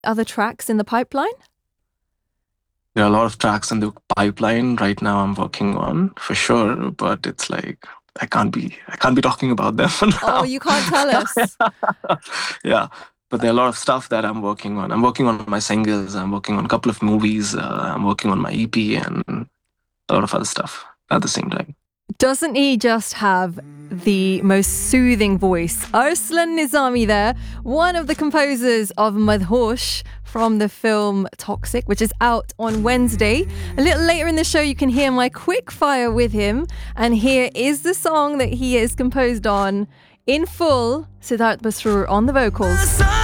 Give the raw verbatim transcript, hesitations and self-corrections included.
Other tracks in the pipeline? There are a lot of tracks in the pipeline right now I'm working on for sure, but it's like I can't be I can't be talking about them for now. Oh, you can't tell us. Yeah, but there are a lot of stuff that I'm working on. I'm working on my singles. I'm working on a couple of movies. Uh, I'm working on my E P and a lot of other stuff at the same time. Doesn't he just have the most soothing voice? Arslan Nizami there, one of the composers of Madhosh from the film Toxic, which is out on Wednesday. A little later in the show, you can hear my quick fire with him. And here is the song that he is composed on in full. Siddharth Basrur on the vocals.